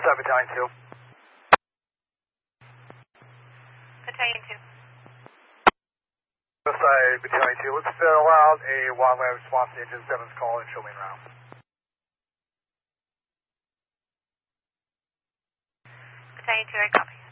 What's up, Battalion 2? Battalion 2. Westside, Battalion 2. Let's fill out a wildland response to Engine 7's call and show me around. Battalion 2, I copy.